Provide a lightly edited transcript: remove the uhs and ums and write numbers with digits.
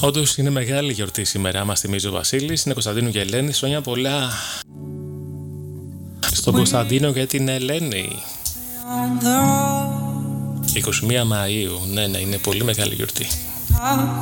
Όντως είναι μεγάλη γιορτή σήμερα, μας θυμίζει ο Βασίλης. Είναι Κωνσταντίνου και Ελένης, χρόνια πολλά στον Κωνσταντίνο και την Ελένη. 21 Μαΐου, ναι, είναι πολύ μεγάλη γιορτή.